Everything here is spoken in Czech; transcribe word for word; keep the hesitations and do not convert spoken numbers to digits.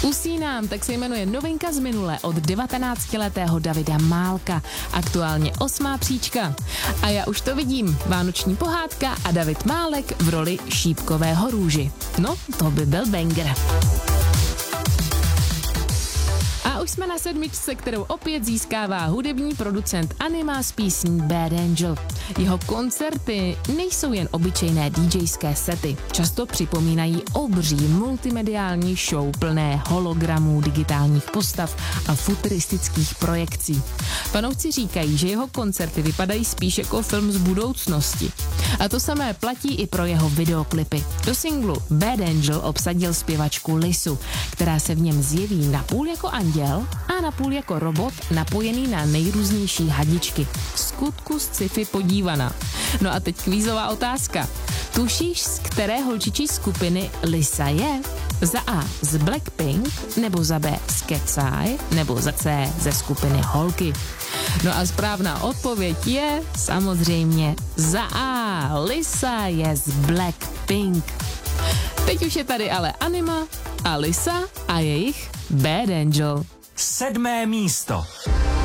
Usínám, tak se jmenuje novinka z minule od devatenáctiletého Davida Málka. Aktuálně osmá příčka. A já už to vidím. Vánoční pohádka a David Málek v roli šípkového růži. No, to by byl banger. A už jsme na sedmičce, kterou opět získává hudební producent anima s písní Bad Angel. Jeho koncerty nejsou jen obyčejné DJské sety. Často připomínají obří multimediální show plné hologramů, digitálních postav a futuristických projekcí. Fanoušci říkají, že jeho koncerty vypadají spíš jako film z budoucnosti. A to samé platí i pro jeho videoklipy. Do singlu Bad Angel obsadil zpěvačku Lisu, která se v něm zjeví napůl jako anděl a napůl jako robot napojený na nejrůznější hadičky. Skutku z sci-fi podívaná. No a teď kvízová otázka. Tušíš, z které holčičí skupiny Lisa je? Za A z Blackpink, nebo za B z Cat's Eye, nebo za C ze skupiny Holky? No a správná odpověď je samozřejmě za A. Lisa je z Blackpink. Teď už je tady ale anima a Lisa a jejich Bad Angel. Sedmé místo.